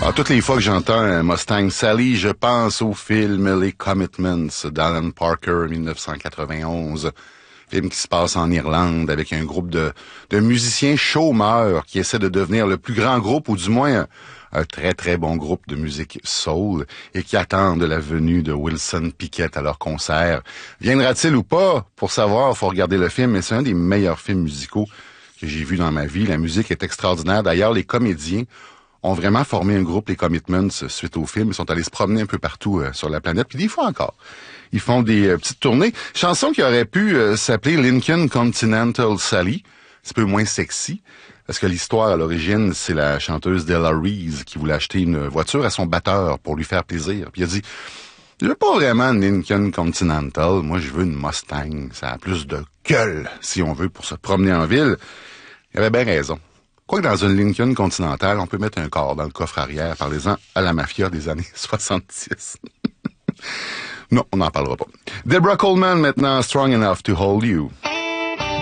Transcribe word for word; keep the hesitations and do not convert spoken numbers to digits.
Ah, toutes les fois que j'entends un Mustang Sally, je pense au film Les Commitments d'Alan Parker, dix-neuf cent quatre-vingt-onze. Film qui se passe en Irlande avec un groupe de, de musiciens chômeurs qui essaient de devenir le plus grand groupe, ou du moins un, un très très bon groupe de musique soul, et qui attendent la venue de Wilson Pickett à leur concert. Viendra-t-il ou pas? Pour savoir, il faut regarder le film, mais c'est un des meilleurs films musicaux que j'ai vu dans ma vie. La musique est extraordinaire. D'ailleurs, les comédiens ont vraiment formé un groupe, les Commitments, suite au film. Ils sont allés se promener un peu partout euh, sur la planète, puis des fois encore. Ils font des euh, petites tournées. Chanson qui aurait pu euh, s'appeler Lincoln Continental Sally. C'est un peu moins sexy, parce que l'histoire, à l'origine, c'est la chanteuse Della Reese qui voulait acheter une voiture à son batteur pour lui faire plaisir. Puis il a dit, je veux pas vraiment une Lincoln Continental, moi je veux une Mustang. Ça a plus de gueule, si on veut, pour se promener en ville. Il avait bien raison. Quoique dans une Lincoln Continental, on peut mettre un corps dans le coffre arrière, parlez-en à la mafia des années soixante-dix. Non, on n'en parlera pas. Deborah Coleman maintenant, Strong Enough to Hold You.